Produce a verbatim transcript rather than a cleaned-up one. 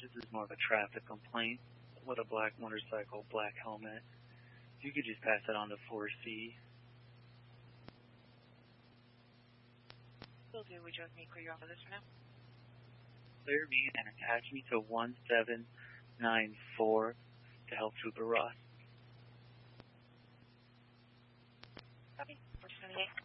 This is more of a traffic complaint with a black motorcycle, black helmet. You could just pass it on to four C. Will do. Would you like me to clear you off of this for now? Clear me and attach me to one seven nine four to help Trooper Ross. Copy. four seventy-eight.